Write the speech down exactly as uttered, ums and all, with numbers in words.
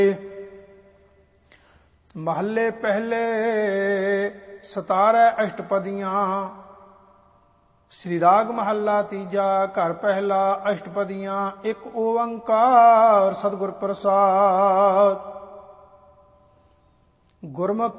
महले पहले सतारह अष्टपदियां। श्री राग महला तीजा घर पहला अष्टपदियां। एक ओंकार सतगुर प्रसाद। गुरमुख